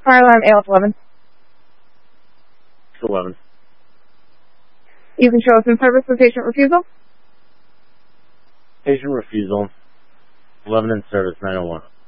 Fire alarm ALF 11. 11. You can show us in service for patient refusal. Patient refusal. 11 in service, 901.